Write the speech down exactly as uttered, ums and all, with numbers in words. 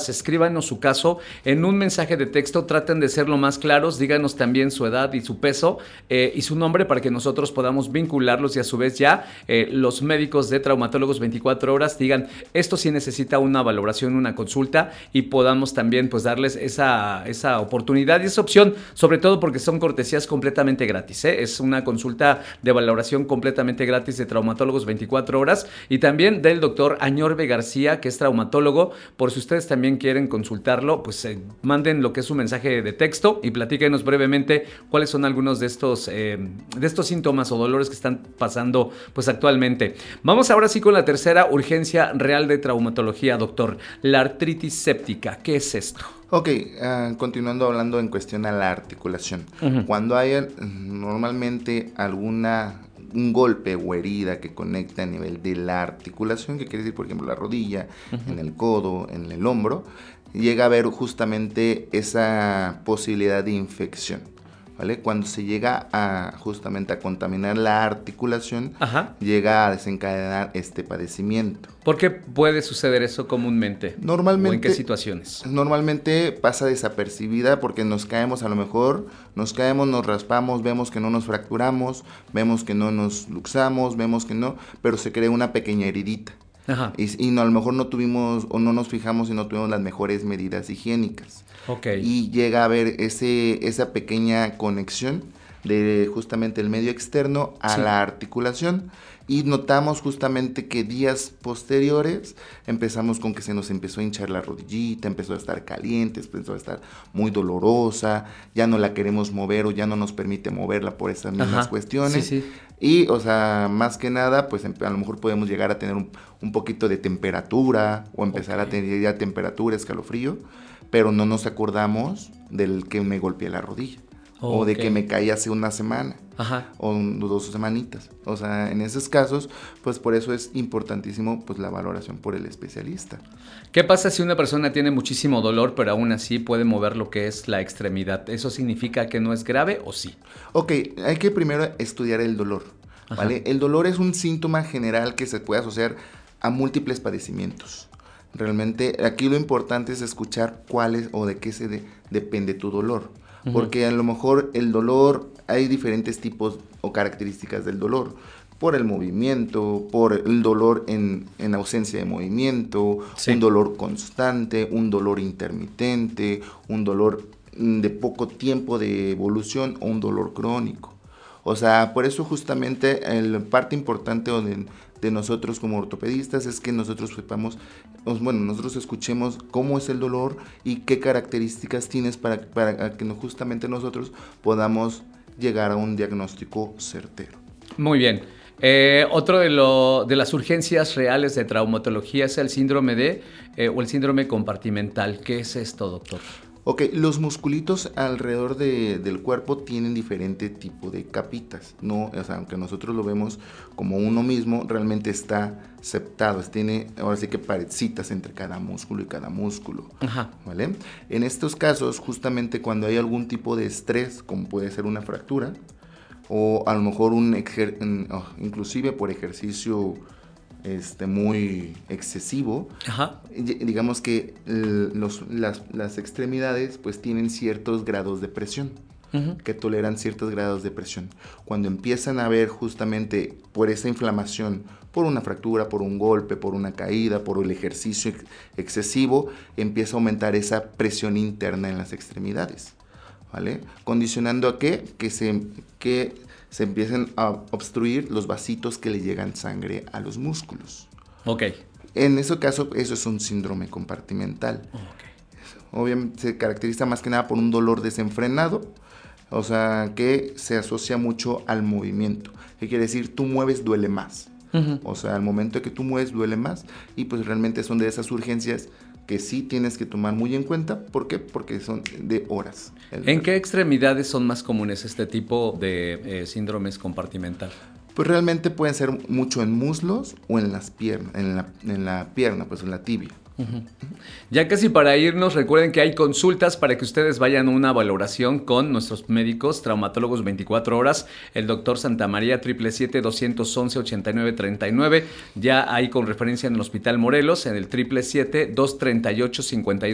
dudas, escríbanos su caso en un mensaje de texto, traten de ser lo más claros, díganos también su edad y su peso eh, y su nombre para que nosotros podamos vincularlos y a su vez ya eh, los médicos de Traumatólogos veinticuatro horas digan, esto sí necesita una valoración, una consulta y podamos también pues darles esa, esa oportunidad y esa opción, sobre todo porque son cortesías completamente gratis, ¿eh? Es una consulta de valoración completamente gratis de Traumatólogos veinticuatro horas y también del doctor Añorbe García, que es traumatólogo. Por si ustedes también quieren consultarlo, pues eh, manden lo que es su mensaje de texto y platíquenos brevemente cuáles son algunos de estos, eh, de estos síntomas o dolores que están pasando pues actualmente. Vamos ahora sí con la tercera urgencia real de traumatología, doctor. La artritis séptica, ¿qué es esto? Ok, uh, continuando hablando en cuestión a la articulación. Uh-huh. Cuando hay uh, normalmente alguna un golpe o herida que conecta a nivel de la articulación, que quiere decir, por ejemplo, la rodilla, uh-huh. en el codo, en el hombro, llega a haber justamente esa posibilidad de infección, ¿vale? Cuando se llega a justamente a contaminar la articulación, ajá. llega a desencadenar este padecimiento. ¿Por qué puede suceder eso comúnmente? Normalmente, ¿O en qué situaciones? Normalmente pasa desapercibida porque nos caemos a lo mejor, nos caemos, nos raspamos, vemos que no nos fracturamos, vemos que no nos luxamos, vemos que no, pero se crea una pequeña heridita. Ajá. Y, y no, a lo mejor no tuvimos o no nos fijamos y no tuvimos las mejores medidas higiénicas. Okay. Y llega a haber ese, esa pequeña conexión de justamente el medio externo a sí. la articulación y notamos justamente que días posteriores empezamos con que se nos empezó a hinchar la rodillita, empezó a estar caliente, empezó a estar muy dolorosa, ya no la queremos mover o ya no nos permite moverla por esas mismas Ajá. cuestiones. Sí, sí. Y, o sea, más que nada, pues a lo mejor podemos llegar a tener un, un poquito de temperatura o empezar okay. a tener ya temperatura, escalofrío, pero no nos acordamos del que me golpeé la rodilla. Oh, o de okay. que me caí hace una semana. Ajá. O un, dos semanitas. O sea, en esos casos, pues por eso es importantísimo pues la valoración por el especialista. ¿Qué pasa si una persona tiene muchísimo dolor, pero aún así puede mover lo que es la extremidad? ¿Eso significa que no es grave o sí? Ok, hay que primero estudiar el dolor, ¿vale? Ajá. El dolor es un síntoma general que se puede asociar a múltiples padecimientos. Realmente aquí lo importante es escuchar cuál es o de qué se de, depende tu dolor. Porque a lo mejor el dolor, hay diferentes tipos o características del dolor. Por el movimiento, por el dolor en, en ausencia de movimiento, sí. un dolor constante, un dolor intermitente, un dolor de poco tiempo de evolución o un dolor crónico. O sea, por eso justamente la parte importante de, de nosotros como ortopedistas es que nosotros sepamos, bueno, nosotros escuchemos cómo es el dolor y qué características tienes para, para que justamente nosotros podamos llegar a un diagnóstico certero. Muy bien. Eh, otro de, lo, de las urgencias reales de traumatología es el síndrome de, eh, o el síndrome compartimental. ¿Qué es esto, doctor? Ok, los musculitos alrededor de, del cuerpo tienen diferente tipo de capitas, ¿no? O sea, aunque nosotros lo vemos como uno mismo, realmente está septado, tiene ahora sí que paredcitas entre cada músculo y cada músculo, Ajá. ¿vale? En estos casos, justamente cuando hay algún tipo de estrés, como puede ser una fractura, o a lo mejor un ejer- oh, inclusive por ejercicio Este, muy excesivo, Ajá. digamos que los, las, las extremidades pues tienen ciertos grados de presión, uh-huh. que toleran ciertos grados de presión. Cuando empiezan a ver justamente por esa inflamación, por una fractura, por un golpe, por una caída, por el ejercicio ex- excesivo, empieza a aumentar esa presión interna en las extremidades, ¿vale? Condicionando a qué? Que se... Que se empiezan a obstruir los vasitos que le llegan sangre a los músculos. Ok. En ese caso, eso es un síndrome compartimental. Okay. Obviamente se caracteriza más que nada por un dolor desenfrenado, o sea, que se asocia mucho al movimiento. ¿Qué quiere decir? Tú mueves, duele más. Uh-huh. O sea, al momento de que tú mueves, duele más. Y pues realmente son de esas urgencias que sí tienes que tomar muy en cuenta. ¿Por qué? Porque son de horas. ¿En qué extremidades son más comunes este tipo de eh, síndromes compartimental? Pues realmente pueden ser mucho en muslos o en las piernas, en la, en la pierna, pues en la tibia. Uh-huh. Ya casi para irnos, recuerden que hay consultas para que ustedes vayan a una valoración con nuestros médicos, traumatólogos veinticuatro horas, el doctor Santamaría, siete siete siete, dos once, ochenta y nueve treinta y nueve, ya hay con referencia en el Hospital Morelos, en el siete siete siete, dos tres ocho, cincuenta y dos